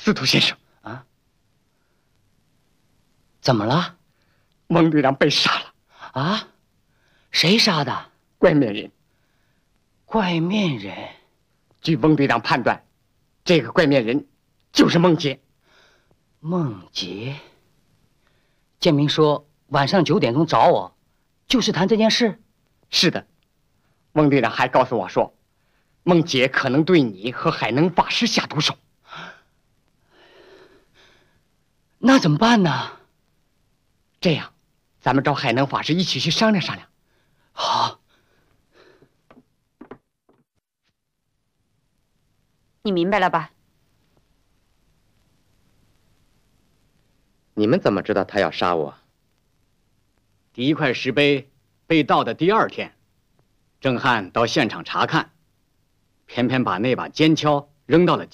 司徒先生啊，怎么了？ 孟队长被杀了。 啊？谁杀的？ 怪面人。 怪面人。 据孟队长判断，这个怪面人就是孟杰。 孟杰。建明说晚上9点钟找我，就是谈这件事。 是的，孟队长还告诉我说，孟杰可能对你和海能法师下毒手。 那怎么办呢？ 这样，咱们找海能法师一起去商量商量。 好。 你明白了吧？ 你们怎么知道他要杀我？ 第一块石碑被盗的第2天，郑汉到现场查看，偏偏把那把尖锹扔到了